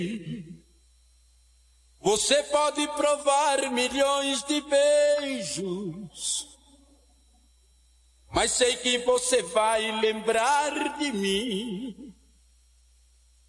Você pode provar milhões de beijos, mas sei que você vai lembrar de mim.